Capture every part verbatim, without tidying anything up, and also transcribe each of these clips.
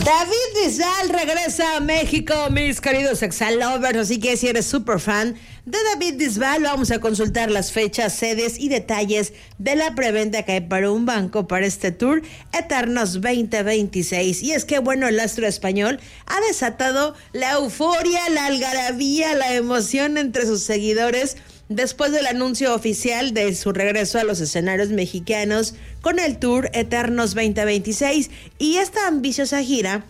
David Bisbal regresa a México, mis queridos exalovers, así que si eres súper fan de David Bisbal, vamos a consultar las fechas, sedes y detalles de la preventa que hay para un banco para este tour Eternos veinte veintiséis. Y es que, bueno, el astro español ha desatado la euforia, la algarabía, la emoción entre sus seguidores después del anuncio oficial de su regreso a los escenarios mexicanos con el tour Eternos veinte veintiséis. Y esta ambiciosa gira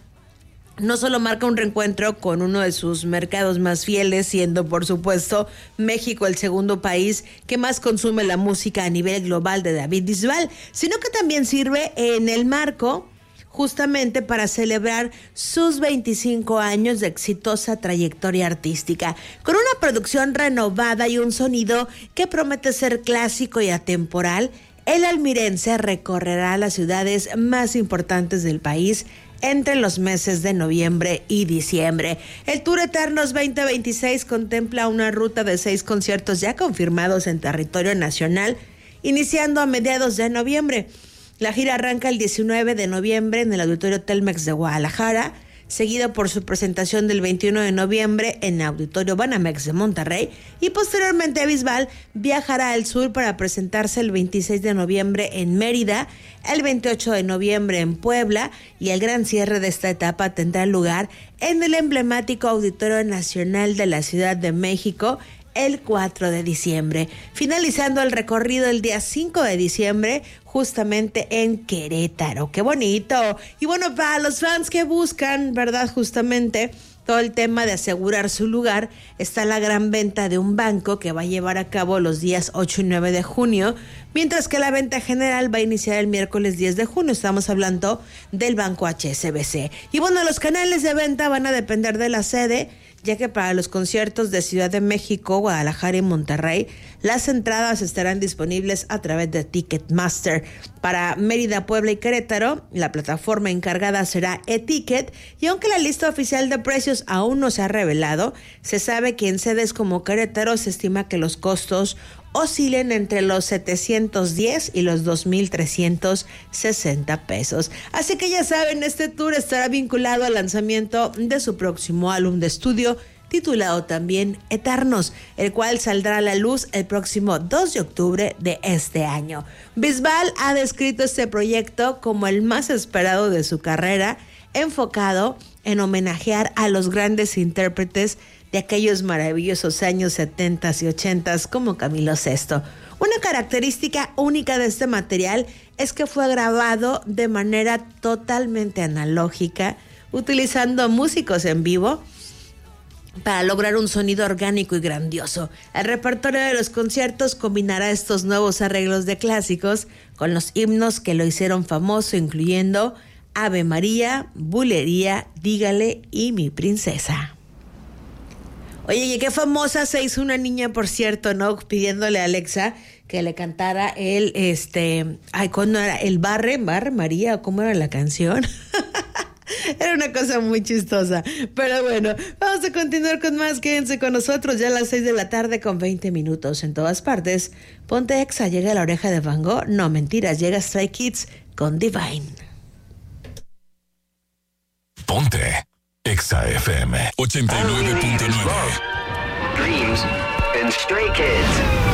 no solo marca un reencuentro con uno de sus mercados más fieles, siendo por supuesto México el segundo país que más consume la música a nivel global de David Bisbal, sino que también sirve en el marco justamente para celebrar sus veinticinco años de exitosa trayectoria artística, con una producción renovada y un sonido que promete ser clásico y atemporal. El almirense recorrerá las ciudades más importantes del país entre los meses de noviembre y diciembre. El Tour Eternos veinte veintiséis contempla una ruta de seis conciertos ya confirmados en territorio nacional, iniciando a mediados de noviembre. La gira arranca el diecinueve de noviembre en el Auditorio Telmex de Guadalajara, seguido por su presentación del veintiuno de noviembre en el Auditorio Banamex de Monterrey, y posteriormente Bisbal viajará al sur para presentarse el veintiséis de noviembre en Mérida, el veintiocho de noviembre en Puebla, y el gran cierre de esta etapa tendrá lugar en el emblemático Auditorio Nacional de la Ciudad de México el cuatro de diciembre, finalizando el recorrido el día cinco de diciembre justamente en Querétaro. ¡Qué bonito! Y bueno, para los fans que buscan, ¿verdad? Justamente todo el tema de asegurar su lugar, está la gran venta de un banco que va a llevar a cabo los días ocho y nueve de junio, mientras que la venta general va a iniciar el miércoles diez de junio. Estamos hablando del Banco H S B C. Y bueno, los canales de venta van a depender de la sede, ya que para los conciertos de Ciudad de México, Guadalajara y Monterrey, las entradas estarán disponibles a través de Ticketmaster. Para Mérida, Puebla y Querétaro, la plataforma encargada será eTicket, y aunque la lista oficial de precios aún no se ha revelado, se sabe que en sedes como Querétaro se estima que los costos oscilen entre los setecientos diez y los dos mil trescientos sesenta pesos. Así que ya saben, este tour estará vinculado al lanzamiento de su próximo álbum de estudio, titulado también Eternos, el cual saldrá a la luz el próximo dos de octubre de este año. Bisbal ha descrito este proyecto como el más esperado de su carrera, enfocado en homenajear a los grandes intérpretes de aquellos maravillosos años setentas y ochentas como Camilo Sesto. Una característica única de este material es que fue grabado de manera totalmente analógica, utilizando músicos en vivo para lograr un sonido orgánico y grandioso. El repertorio de los conciertos combinará estos nuevos arreglos de clásicos con los himnos que lo hicieron famoso, incluyendo Ave María, Bulería, Dígale y Mi Princesa. Oye, y qué famosa se hizo una niña, por cierto, ¿no? Pidiéndole a Alexa que le cantara el, este, ay, ¿cuándo era? El Barre, Barre María, ¿cómo era la canción? Era una cosa muy chistosa. Pero bueno, vamos a continuar con más. Quédense con nosotros ya a las seis de la tarde con veinte minutos en todas partes. Ponte Exa, llega La Oreja de Van Gogh. No, mentiras, llega Stray Kids con Divine. Ponte Exa F M ochenta y nueve punto nueve. Dreams and Stray Kids.